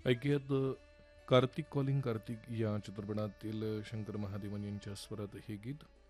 ऐकूयात कार्तिक कॉलिंग कार्तिक या चित्रपटातील शंकर महादेवन यांच्या स्वरात हे गीत.